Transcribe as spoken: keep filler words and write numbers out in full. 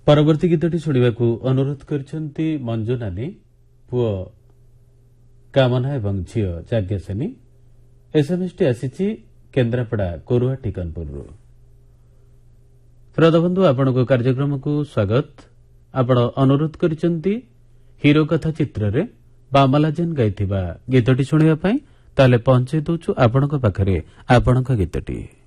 ପରବର୍ତ୍ତୀ ଗୀତଟି ଶୁଣିବାକୁ ଅନୁରୋଧ କରିଛନ୍ତି ମଞ୍ଜୁ ନାନୀ, ପୁଅ କାମନା ଏବଂ ଝିଅ ଯାଜ୍ଞସେନୀ। ଏସ୍ଏମ୍ଏସ୍ଟି ଆସିଛି କେନ୍ଦ୍ରାପଡ଼ା କୋରୁଆ ଟିକନପୁରରୁ। ଶ୍ରୋତାବନ୍ଧୁ, ଆପଣଙ୍କ କାର୍ଯ୍ୟକ୍ରମକୁ ସ୍ୱାଗତ। ଆପଣ ଅନୁରୋଧ କରିଛନ୍ତି ହିରୋ କଥା ଚିତ୍ରରେ ବାମଲାଜେନ୍ ଗାଇଥିବା ଗୀତଟି ଶୁଣିବା ପାଇଁ। ତାହେଲେ ପହଞ୍ଚାଇ ଦେଉଛୁ ଆପଣଙ୍କ ପାଖରେ ଆପଣଙ୍କ ଗୀତଟି।